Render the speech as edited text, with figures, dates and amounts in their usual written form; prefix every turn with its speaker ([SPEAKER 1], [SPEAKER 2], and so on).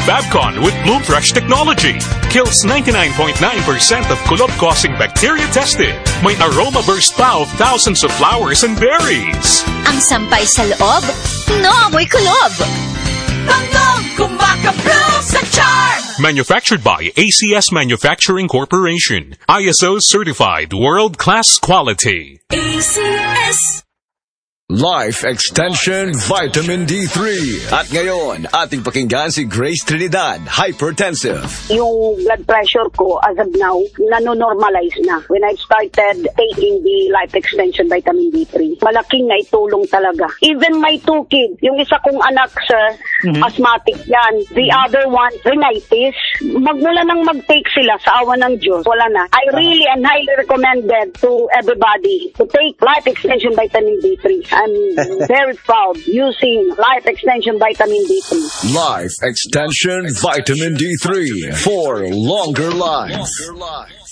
[SPEAKER 1] Babcon with Bloom Fresh technology. Kills 99.9% of kulob-causing bacteria tested. May aroma burst pa of thousands of flowers and berries.
[SPEAKER 2] Ang sampay sa loob, no amoy kulob.
[SPEAKER 3] Bangong kumakabloom sa charm!
[SPEAKER 1] Manufactured by ACS Manufacturing Corporation. ISO certified world-class quality.
[SPEAKER 3] ACS.
[SPEAKER 4] Life Extension Vitamin D3. At ngayon, ating pakinggan si Grace Trinidad, hypertensive.
[SPEAKER 5] Yung blood pressure ko as of now, nanonormalize na. When I started taking the Life Extension Vitamin D3, malaking naitulong talaga. Even my two kids, yung isa kong anak, sir, asthmatic yan. The other one, rhinitis. Magmula nang mag-take sila sa awa ng Diyos, wala na. I really and highly recommended to everybody to take Life Extension Vitamin D3. I'm very proud using Life Extension Vitamin D3.
[SPEAKER 4] Life Extension Vitamin D3 for longer life.